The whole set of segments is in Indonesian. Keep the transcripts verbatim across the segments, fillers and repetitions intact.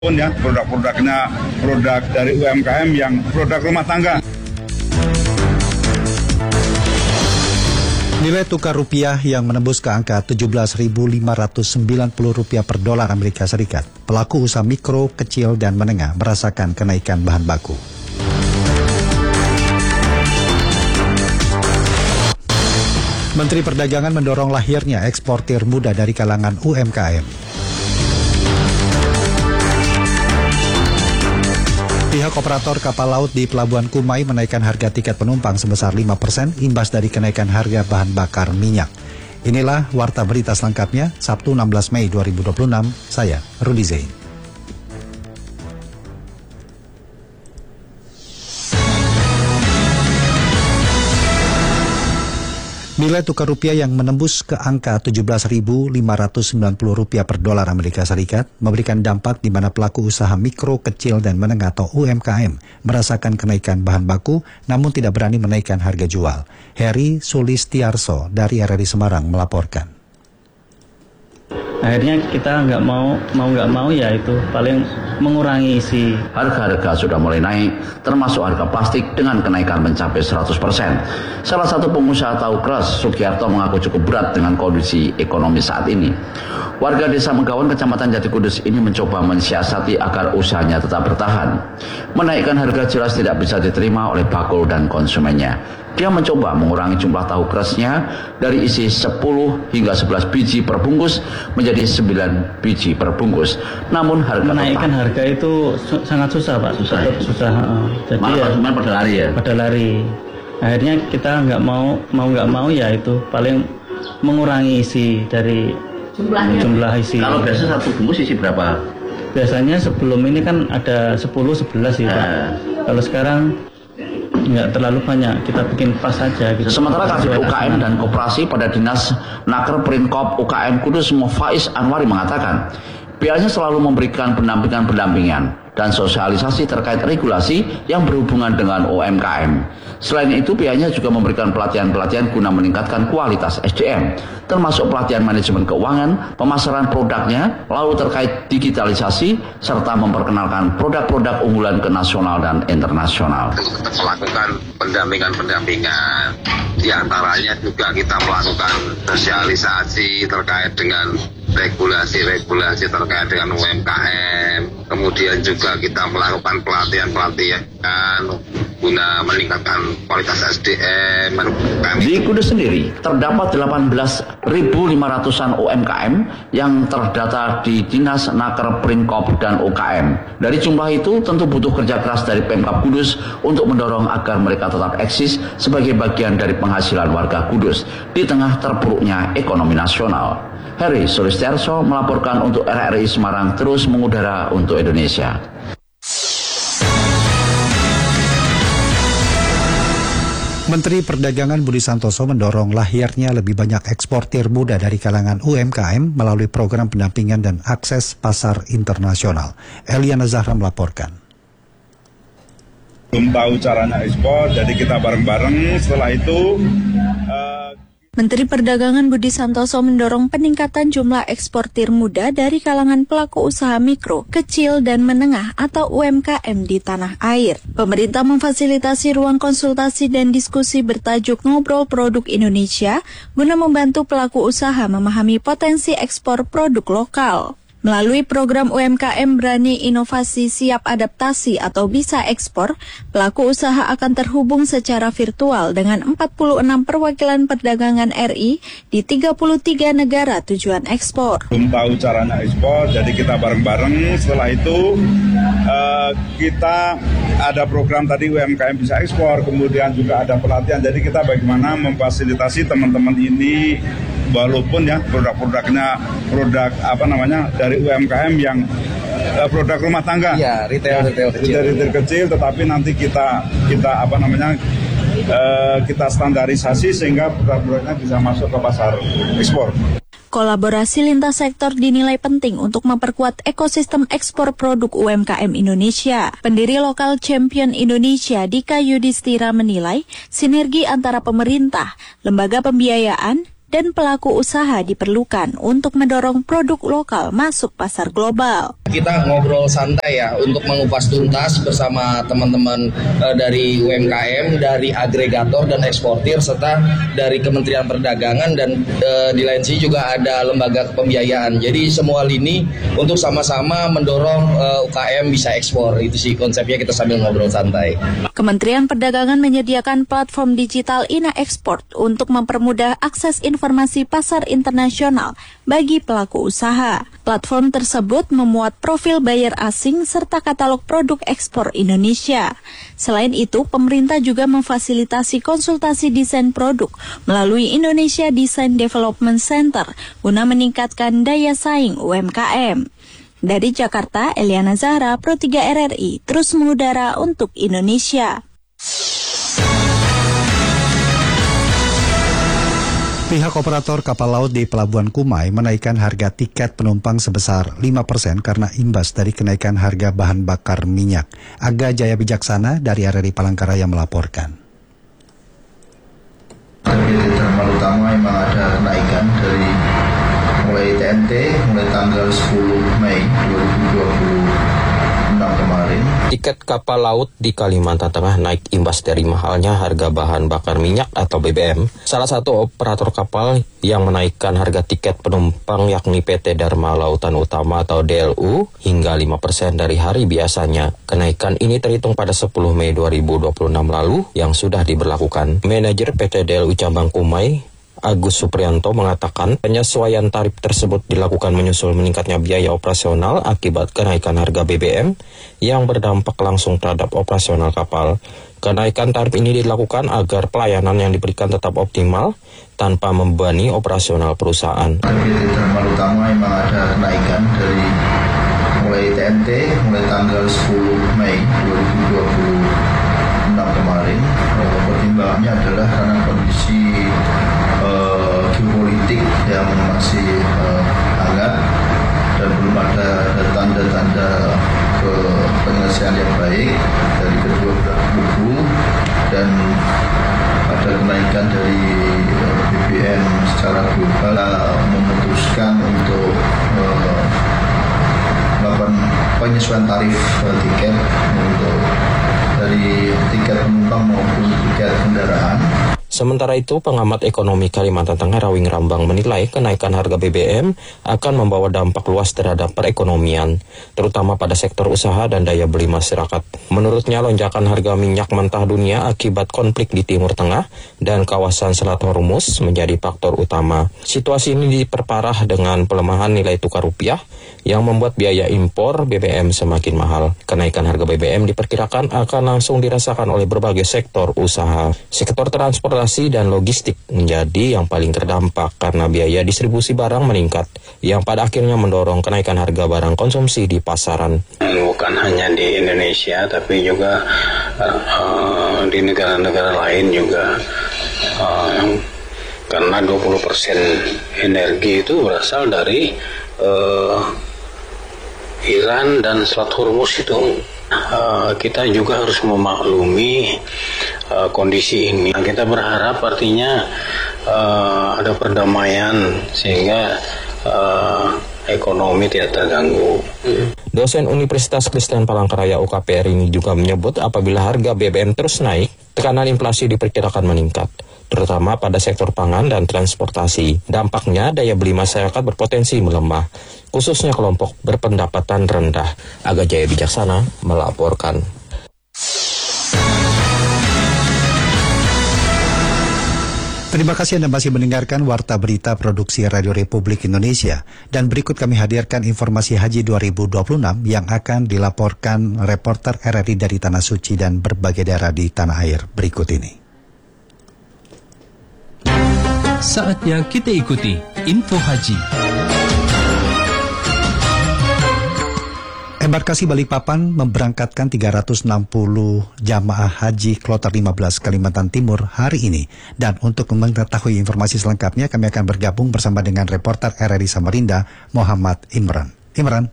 pun ya produk-produknya produk dari U M K M yang produk rumah tangga. Nilai tukar rupiah yang menembus ke angka tujuh belas ribu lima ratus sembilan puluh rupiah per dolar Amerika Serikat. Pelaku usaha mikro, kecil, dan menengah merasakan kenaikan bahan baku. Menteri Perdagangan mendorong lahirnya eksportir muda dari kalangan U M K M. Pihak operator kapal laut di Pelabuhan Kumai menaikkan harga tiket penumpang sebesar lima persen imbas dari kenaikan harga bahan bakar minyak. Inilah Warta Berita selengkapnya, Sabtu enam belas Mei dua ribu dua puluh enam, saya Rudi Zain. Nilai tukar rupiah yang menembus ke angka tujuh belas ribu lima ratus sembilan puluh rupiah per dolar Amerika Serikat memberikan dampak di mana pelaku usaha mikro, kecil, dan menengah atau U M K M merasakan kenaikan bahan baku namun tidak berani menaikkan harga jual. Heri Sulistiarso dari R R I Semarang melaporkan. Akhirnya kita nggak mau, mau nggak mau ya itu paling mengurangi isi. Harga-harga sudah mulai naik, termasuk harga plastik dengan kenaikan mencapai seratus persen. Salah satu pengusaha tahu keras, Sugiarto, mengaku cukup berat dengan kondisi ekonomi saat ini. Warga Desa Megawan, Kecamatan Jati Kudus ini mencoba mensiasati agar usahanya tetap bertahan. Menaikkan harga jelas tidak bisa diterima oleh bakul dan konsumennya. Dia mencoba mengurangi jumlah tahu kerasnya dari isi sepuluh hingga sebelas biji per bungkus menjadi sembilan biji per bungkus. Namun harga menaikkan tetap, harga itu su- sangat susah, Pak. Susah. Tetap susah. Uh, Jadi malah ya, konsumen pada lari ya. Pada lari. Akhirnya kita nggak mau, mau nggak mau ya itu paling mengurangi isi dari Jumlahnya. jumlah isi. Kalau biasa satu bungkus isi berapa? Biasanya sebelum ini kan ada sepuluh sebelas ya, Pak. Eh. Kalau sekarang nggak terlalu banyak, kita bikin pas saja gitu. Sementara Kasih U K M dan Koperasi pada Dinas Naker Prinkop U K M Kudus Mufaiz Anwari mengatakan pihaknya selalu memberikan pendampingan-pendampingan dan sosialisasi terkait regulasi yang berhubungan dengan U M K M. Selain itu, pihaknya juga memberikan pelatihan-pelatihan guna meningkatkan kualitas S D M, termasuk pelatihan manajemen keuangan, pemasaran produknya, lalu terkait digitalisasi, serta memperkenalkan produk-produk unggulan ke nasional dan internasional. Kita melakukan pendampingan-pendampingan, di antaranya juga kita melakukan sosialisasi terkait dengan regulasi-regulasi terkait dengan U M K M. Kemudian juga kita melakukan pelatihan-pelatihan guna meningkatkan kualitas S D M. Di Kudus sendiri terdapat delapan belas ribu lima ratusan U M K M yang terdata di Dinas Naker Prinkop dan U K M. Dari jumlah itu tentu butuh kerja keras dari Pemkab Kudus untuk mendorong agar mereka tetap eksis sebagai bagian dari penghasilan warga Kudus di tengah terpuruknya ekonomi nasional. Heri Sulistiarso melaporkan untuk R R I Semarang, terus mengudara untuk Indonesia. Menteri Perdagangan Budi Santoso mendorong lahirnya lebih banyak eksportir muda dari kalangan U M K M melalui program pendampingan dan akses pasar internasional. Eliana Zahra melaporkan. Belum tahu caranya ekspor, jadi kita bareng-bareng. Setelah itu uh... Menteri Perdagangan Budi Santoso mendorong peningkatan jumlah eksportir muda dari kalangan pelaku usaha mikro, kecil, dan menengah atau U M K M di tanah air. Pemerintah memfasilitasi ruang konsultasi dan diskusi bertajuk Ngobrol Produk Indonesia guna membantu pelaku usaha memahami potensi ekspor produk lokal. Melalui program U M K M Berani Inovasi Siap Adaptasi atau Bisa Ekspor, pelaku usaha akan terhubung secara virtual dengan empat puluh enam perwakilan perdagangan R I di tiga puluh tiga negara tujuan ekspor. Belum tahu caranya ekspor, jadi kita bareng-bareng. Setelah itu uh, kita ada program tadi U M K M Bisa Ekspor, kemudian juga ada pelatihan. Jadi kita bagaimana memfasilitasi teman-teman ini, walaupun ya produk-produknya produk apa namanya dari U M K M yang uh, produk rumah tangga, ya retail retail kecil, retail, retail kecil, tetapi nanti kita kita apa namanya uh, kita standarisasi sehingga produk-produknya bisa masuk ke pasar ekspor. Kolaborasi lintas sektor dinilai penting untuk memperkuat ekosistem ekspor produk U M K M Indonesia. Pendiri lokal Champion Indonesia Dika Yudhistira menilai sinergi antara pemerintah, lembaga pembiayaan, dan pelaku usaha diperlukan untuk mendorong produk lokal masuk pasar global. Kita ngobrol santai ya untuk mengupas tuntas bersama teman-teman uh, dari U M K M, dari agregator dan eksportir, serta dari Kementerian Perdagangan, dan uh, di lain sisi juga ada lembaga pembiayaan. Jadi semua lini untuk sama-sama mendorong uh, U K M bisa ekspor. Itu sih konsepnya, kita sambil ngobrol santai. Kementerian Perdagangan menyediakan platform digital Ina Export untuk mempermudah akses informasi pasar internasional bagi pelaku usaha. Platform tersebut memuat profil buyer asing serta katalog produk ekspor Indonesia. Selain itu, pemerintah juga memfasilitasi konsultasi desain produk melalui Indonesia Design Development Center guna meningkatkan daya saing U M K M. Dari Jakarta, Eliana Zahra, Pro tiga R R I, terus mengudara untuk Indonesia. Pihak operator kapal laut di Pelabuhan Kumai menaikkan harga tiket penumpang sebesar lima persen karena imbas dari kenaikan harga bahan bakar minyak. Aga Jaya Bijaksana dari R R I Palangkaraya melaporkan. Di terminal utama memang ada kenaikan dari mulai T N T mulai tanggal sepuluh Mei dua ribu dua puluh enam kemarin. Tiket kapal laut di Kalimantan Tengah naik imbas dari mahalnya harga bahan bakar minyak atau B B M. Salah satu operator kapal yang menaikkan harga tiket penumpang yakni P T Dharma Lautan Utama atau D L U hingga lima persen dari hari biasanya. Kenaikan ini terhitung pada sepuluh Mei dua ribu dua puluh enam lalu yang sudah diberlakukan. Manajer P T D L U Cabang Kumai, Agus Supriyanto, mengatakan penyesuaian tarif tersebut dilakukan menyusul meningkatnya biaya operasional akibat kenaikan harga B B M yang berdampak langsung terhadap operasional kapal. Kenaikan tarif ini dilakukan agar pelayanan yang diberikan tetap optimal tanpa membebani operasional perusahaan. Di terminal utama memang ada kenaikan dari mulai T N T mulai tanggal sepuluh Mei dua ribu dua puluh enam kemarin. Pertimbangannya adalah karena kondisi Uh, geopolitik yang masih uh, hangat dan belum ada tanda-tanda ke penyelesaian yang baik dari kedua belah kubu, dan ada kenaikan dari uh, B B M secara global, uh, memutuskan untuk uh, melakukan penyesuaian tarif uh, tiket untuk dari tiket penumpang maupun tiket kendaraan. Sementara itu, pengamat ekonomi Kalimantan Tengah Rawing Rambang menilai kenaikan harga B B M akan membawa dampak luas terhadap perekonomian, terutama pada sektor usaha dan daya beli masyarakat. Menurutnya, lonjakan harga minyak mentah dunia akibat konflik di Timur Tengah dan kawasan Selat Hormuz menjadi faktor utama. Situasi ini diperparah dengan pelemahan nilai tukar rupiah yang membuat biaya impor B B M semakin mahal. Kenaikan harga B B M diperkirakan akan langsung dirasakan oleh berbagai sektor usaha. Sektor transportasi dan logistik menjadi yang paling terdampak karena biaya distribusi barang meningkat, yang pada akhirnya mendorong kenaikan harga barang konsumsi di pasaran. Bukan hanya di Indonesia, tapi juga uh, di negara-negara lain juga, uh, karena dua puluh persen energi itu berasal dari uh, Iran dan Selat Hormuz itu. Uh, kita juga harus memaklumi uh, kondisi ini. Kita berharap artinya uh, ada perdamaian sehingga uh, ekonomi tidak terganggu. Dosen Universitas Kristen Palangkaraya U K P R ini juga menyebut apabila harga B B M terus naik, tekanan inflasi diperkirakan meningkat, terutama pada sektor pangan dan transportasi. Dampaknya daya beli masyarakat berpotensi melemah, khususnya kelompok berpendapatan rendah. Aga Jaya Bijaksana melaporkan. Terima kasih Anda masih mendengarkan Warta Berita Produksi Radio Republik Indonesia. Dan berikut kami hadirkan informasi Haji dua ribu dua puluh enam yang akan dilaporkan reporter R R I dari Tanah Suci dan berbagai daerah di tanah air berikut ini. Saatnya kita ikuti Info Haji. Embarkasi Balikpapan memberangkatkan tiga ratus enam puluh jamaah haji kloter lima belas Kalimantan Timur hari ini. Dan untuk mengetahui informasi selengkapnya, kami akan bergabung bersama dengan reporter R R I Samarinda, Muhammad Imran. Imran.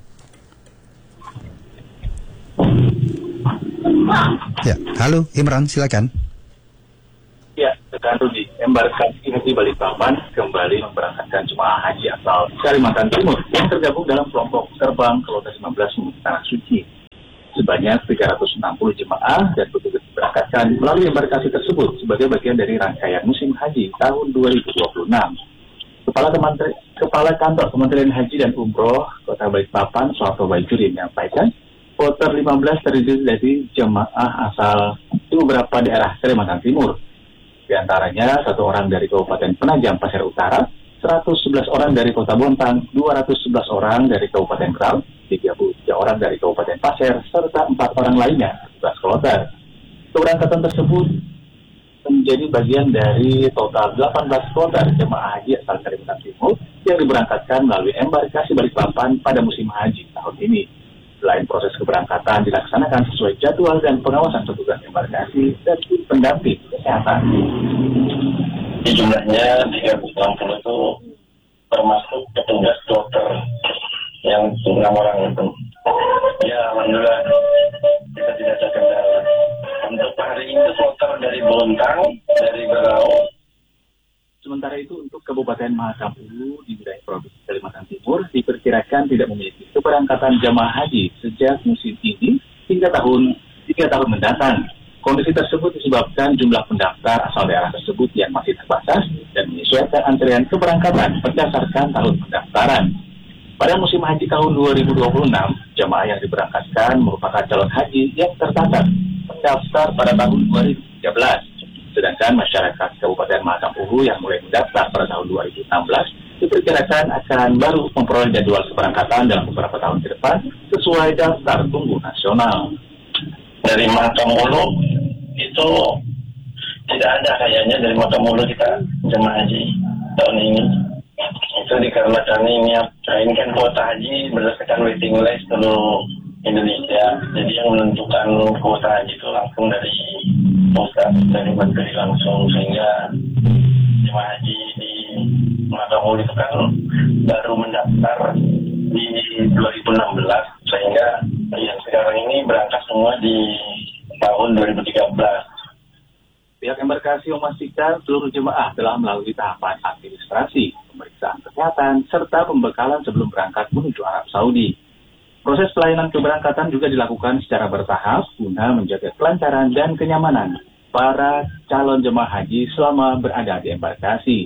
Ya, halo Imran, silakan. Ya, terkandung di embarkasi haji Balikpapan kembali memberangkatkan jemaah haji asal Kalimantan Timur yang tergabung dalam kelompok terbang Kloter lima belas menuju Tanah Suci. Sebanyak tiga ratus enam puluh jemaah dan petugas diberangkatkan melalui embarkasi tersebut sebagai bagian dari rangkaian musim haji tahun dua ribu dua puluh enam. Kepala, Kementerian, Kepala Kantor Kementerian Haji dan Umroh Kota Balikpapan, Soeharto Baijuri, menyampaikan Kloter lima belas terdiri dari jemaah asal di beberapa daerah Kalimantan Timur. Di antaranya satu orang dari Kabupaten Penajam Pasir Utara, seratus sebelas orang dari Kota Bontang, dua ratus sebelas orang dari Kabupaten Berau, tiga puluh tiga orang dari Kabupaten Pasir, serta empat orang lainnya tugas kloter. Keberangkatan tersebut menjadi bagian dari total delapan belas kloter jemaah haji asal Kalimantan Timur yang diberangkatkan melalui embarkasi Balikpapan pada musim haji tahun ini. Selain proses keberangkatan dilaksanakan sesuai jadwal dan pengawasan petugas embarkasi dan tim pendamping kesehatan. Di jumlahnya tiga ratus enam puluh itu termasuk petugas dokter yang enam orang itu. Ya, alhamdulillah kita tidak ada kendala. Untuk hari ini kloter dari Bontang, dari Berau. Sementara itu untuk Kabupaten Mahakam Ulu di wilayah Provinsi Kalimantan Timur diperkirakan tidak memiliki keberangkatan jamaah haji sejak musim ini hingga tahun hingga tahun mendatang. Kondisi tersebut disebabkan jumlah pendaftar asal daerah tersebut yang masih terbatas dan menyesuaikan antrean keberangkatan berdasarkan tahun pendaftaran. Pada musim haji tahun dua ribu dua puluh enam, jamaah yang diberangkatkan merupakan calon haji yang tercatat mendaftar pada tahun dua ribu tiga belas. Sedangkan masyarakat Kabupaten Mahakam Ulu yang mulai mendaftar pada tahun dua ribu enam belas diperkirakan akan baru memperoleh jadwal keberangkatan dalam beberapa tahun ke depan sesuai daftar tunggu nasional. Dari Mahakam Ulu itu tidak ada kayaknya dari Mahakam Ulu kita jemaah haji tahun ini. Itu dikarenakan ini ini kan kuota haji berdasarkan waiting list seluruh Indonesia. Jadi yang menentukan kuota haji itu langsung dari pusat, dari menteri langsung, sehingga jemaah haji di Mahakam Ulu itu kan baru mendaftar di dua ribu enam belas, sehingga yang sekarang ini berangkat semua di tahun dua ribu tiga belas. Pihak embarkasi memastikan seluruh jemaah telah melalui tahapan administrasi, pemeriksaan kesehatan, serta pembekalan sebelum berangkat menuju Arab Saudi. Proses pelayanan keberangkatan juga dilakukan secara bertahap guna menjaga kelancaran dan kenyamanan para calon jemaah haji selama berada di embarkasi.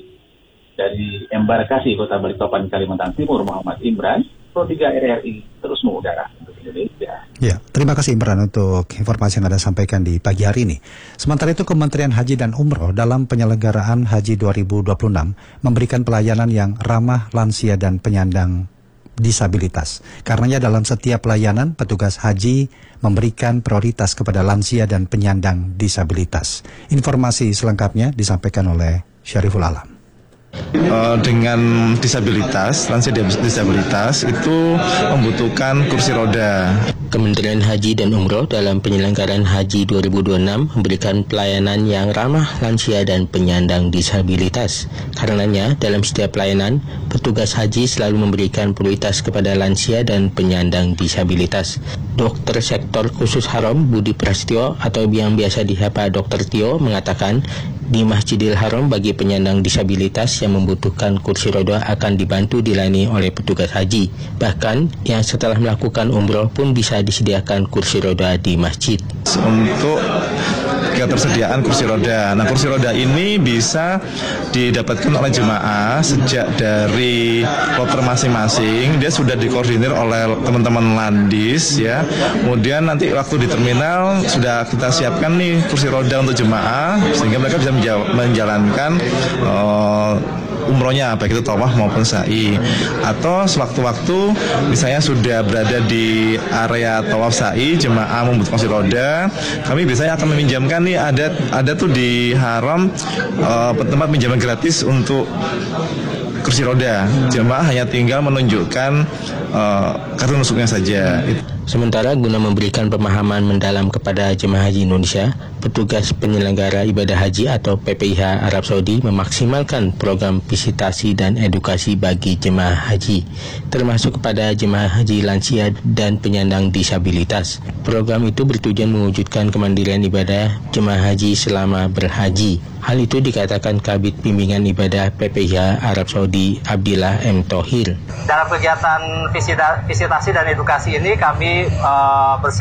Dari embarkasi Kota Balikpapan, Kalimantan Timur, Muhammad Imran, Pro tiga R R I terus mengudara untuk Indonesia. Ya, terima kasih Imran untuk informasi yang Anda sampaikan di pagi hari ini. Sementara itu Kementerian Haji dan Umroh dalam penyelenggaraan Haji dua ribu dua puluh enam memberikan pelayanan yang ramah lansia dan penyandang disabilitas. Karenanya dalam setiap pelayanan, petugas haji memberikan prioritas kepada lansia dan penyandang disabilitas. Informasi selengkapnya disampaikan oleh Syariful Alam. Uh, dengan disabilitas, lansia disabilitas itu membutuhkan kursi roda. Kementerian Haji dan Umroh dalam penyelenggaraan Haji dua ribu dua puluh enam memberikan pelayanan yang ramah lansia dan penyandang disabilitas. Karenanya, dalam setiap pelayanan, petugas haji selalu memberikan prioritas kepada lansia dan penyandang disabilitas. Dokter Sektor Khusus Haram Budi Prasetyo atau yang biasa disapa Dokter Tio mengatakan, di Masjidil Haram bagi penyandang disabilitas yang membutuhkan kursi roda akan dibantu dilayani oleh petugas haji. Bahkan yang setelah melakukan umroh pun bisa disediakan kursi roda di masjid. Untuk ketersediaan kursi roda. Nah, kursi roda ini bisa didapatkan oleh jemaah sejak dari kloter masing-masing. Dia sudah dikoordinir oleh teman-teman Landis ya. Kemudian nanti waktu di terminal sudah kita siapkan nih kursi roda untuk jemaah sehingga mereka bisa menjalankan uh, umrohnya, baik itu tawaf maupun sa'i. Atau sewaktu-waktu misalnya sudah berada di area tawaf sa'i, jemaah membutuhkan kursi roda, kami biasanya akan meminjamkan nih ada ada tuh di haram uh, tempat pinjaman gratis untuk kursi roda. Jemaah hanya tinggal menunjukkan uh, kartu nusuknya saja. Sementara guna memberikan pemahaman mendalam kepada jemaah haji Indonesia, petugas penyelenggara ibadah haji atau P P I H Arab Saudi memaksimalkan program visitasi dan edukasi bagi jemaah haji, termasuk kepada jemaah haji lansia dan penyandang disabilitas. Program itu bertujuan mewujudkan kemandirian ibadah jemaah haji selama berhaji. Hal itu dikatakan Kabid Bimbingan Ibadah P P I H Arab Saudi Abdillah M. Thohir. Dalam kegiatan visita, visitasi dan edukasi ini kami uh,